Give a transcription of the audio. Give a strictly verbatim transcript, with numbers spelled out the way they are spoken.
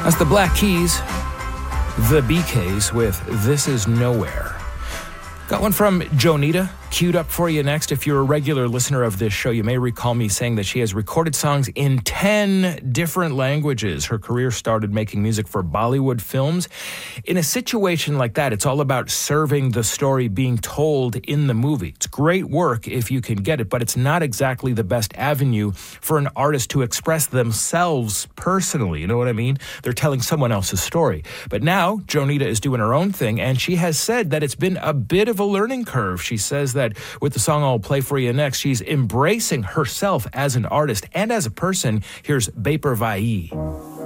That's the Black Keys, the B Ks with This Is Nowhere. Got one from Jonita, queued up for you next. If you're a regular listener of this show, you may recall me saying that she has recorded songs in ten different languages. Her career started making music for Bollywood films. In a situation like that, it's all about serving the story being told in the movie. It's great work if you can get it, but it's not exactly the best avenue for an artist to express themselves personally. You know what I mean? They're telling someone else's story. But now, Jonita is doing her own thing, and she has said that it's been a bit of a learning curve. She says that with the song I'll play for you next, she's embracing herself as an artist and as a person. Here's Baper Vai.